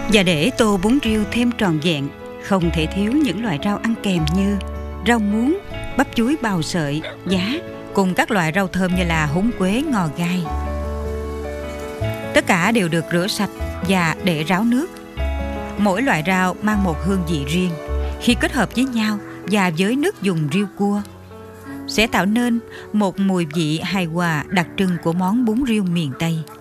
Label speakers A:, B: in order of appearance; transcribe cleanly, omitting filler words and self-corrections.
A: Và để tô bún riêu thêm tròn vẹn, không thể thiếu những loại rau ăn kèm như rau muống, bắp chuối bào sợi, giá, cùng các loại rau thơm như là húng quế, ngò gai. Tất cả đều được rửa sạch và để ráo nước. Mỗi loại rau mang một hương vị riêng. Khi kết hợp với nhau và với nước dùng riêu cua, sẽ tạo nên một mùi vị hài hòa đặc trưng của món bún riêu miền Tây.